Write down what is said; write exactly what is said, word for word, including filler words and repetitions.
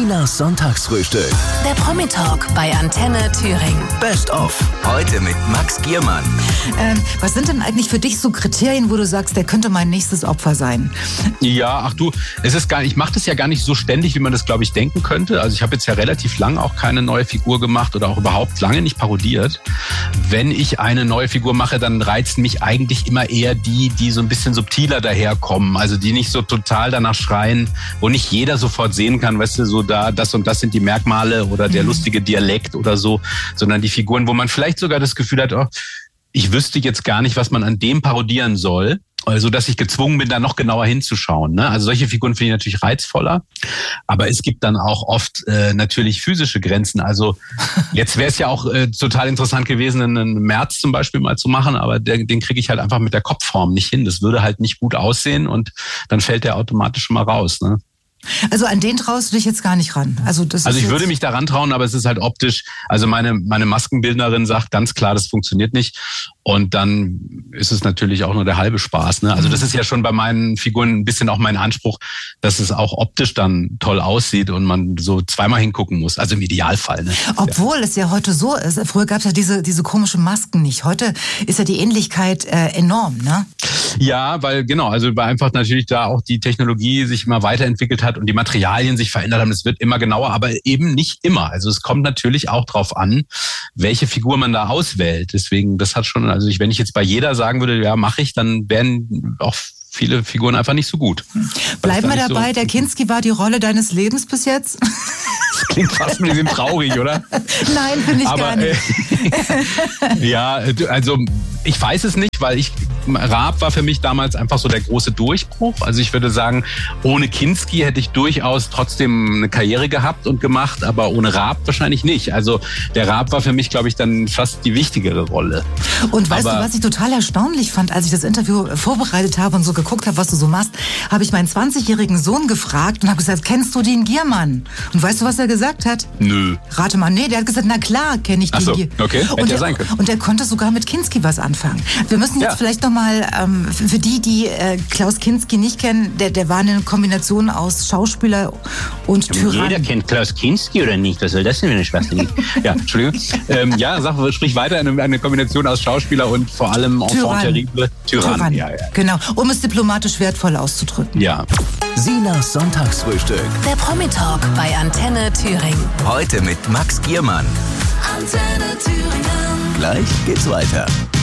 Sinas Sonntagsfrühstück. Der Promi-Talk bei Antenne Thüringen. Best of. Heute mit Max Giermann. Ähm, was sind denn eigentlich für dich so Kriterien, wo du sagst, der könnte mein nächstes Opfer sein? Ja, ach du, es ist gar, ich mache das ja gar nicht so ständig, wie man das, glaube ich, denken könnte. Also ich habe jetzt ja relativ lang auch keine neue Figur gemacht oder auch überhaupt lange nicht parodiert. Wenn ich eine neue Figur mache, dann reizen mich eigentlich immer eher die, die so ein bisschen subtiler daherkommen. Also die nicht so total danach schreien, wo nicht jeder sofort sehen kann, weißt du, so da, das und das sind die Merkmale oder der lustige Dialekt oder so, sondern die Figuren, wo man vielleicht sogar das Gefühl hat, oh, ich wüsste jetzt gar nicht, was man an dem parodieren soll, also dass ich gezwungen bin, da noch genauer hinzuschauen. Ne? Also solche Figuren finde ich natürlich reizvoller, aber es gibt dann auch oft äh, natürlich physische Grenzen. Also jetzt wäre es ja auch äh, total interessant gewesen, einen März zum Beispiel mal zu machen, aber der, den kriege ich halt einfach mit der Kopfform nicht hin. Das würde halt nicht gut aussehen und dann fällt der automatisch schon mal raus. Ne? Also an den traust du dich jetzt gar nicht ran? Also, das also ist ich jetzt würde mich daran trauen, aber es ist halt optisch. Also meine meine Maskenbildnerin sagt ganz klar, das funktioniert nicht. Und dann ist es natürlich auch nur der halbe Spaß. Ne? Also das ist ja schon bei meinen Figuren ein bisschen auch mein Anspruch, dass es auch optisch dann toll aussieht und man so zweimal hingucken muss. Also im Idealfall. Ne? Obwohl ja. es ja heute so ist. Früher gab es ja diese diese komischen Masken nicht. Heute ist ja die Ähnlichkeit äh, enorm, ne? Ja, weil genau, also weil einfach natürlich da auch die Technologie sich immer weiterentwickelt hat und die Materialien sich verändert haben. Es wird immer genauer, aber eben nicht immer. Also es kommt natürlich auch drauf an, welche Figur man da auswählt. Deswegen, das hat schon, also ich, wenn ich jetzt bei jeder sagen würde, ja, mache ich, dann wären auch viele Figuren einfach nicht so gut. Bleiben wir dabei, so der Kinski war die Rolle deines Lebens bis jetzt? Das klingt fast ein bisschen traurig, oder? Nein, finde ich aber, gar nicht. Äh, ja, also ich weiß es nicht, weil ich Raab war für mich damals einfach so der große Durchbruch. Also ich würde sagen, ohne Kinski hätte ich durchaus trotzdem eine Karriere gehabt und gemacht, aber ohne Raab wahrscheinlich nicht. Also der Raab war für mich, glaube ich, dann fast die wichtigere Rolle. Und weißt aber, du, was ich total erstaunlich fand, als ich das Interview vorbereitet habe und so geguckt habe, was du so machst, habe ich meinen zwanzigjährigen Sohn gefragt und habe gesagt, kennst du den Giermann? Und weißt du, was er gesagt hat? Nö. Rate mal, nee, der hat gesagt, na klar, kenne ich den. Ach so, Giermann. okay, hätte und ja er, sein können. Und er konnte sogar mit Kinski was anfangen. Wir müssen jetzt ja. vielleicht noch mal, ähm, für die, die äh, Klaus Kinski nicht kennen, der, der war eine Kombination aus Schauspieler und Tyrann. Jeder kennt Klaus Kinski oder nicht? Was soll das denn für eine Schwachsinn? Ja, Entschuldigung. Ähm, ja, sag, sprich weiter, eine, eine Kombination aus Schauspieler und vor allem Enfant terrible. Tyrann. Tyrann. Ja, ja. Genau, um es diplomatisch wertvoll auszudrücken. Ja. Sinas Sonntagsfrühstück. Der Promi-Talk bei Antenne Thüringen. Heute mit Max Giermann. Antenne Thüringen. Gleich geht's weiter.